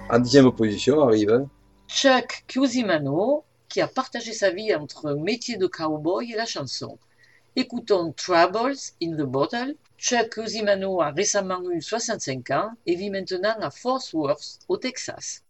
En 10e position arrive Chuck Cusimano, qui a partagé sa vie entre métier de cowboy et la chanson. Écoutons Troubles in the Bottle. Chuck Cusimano a récemment eu 65 ans et vit maintenant à Fort Worth, au Texas.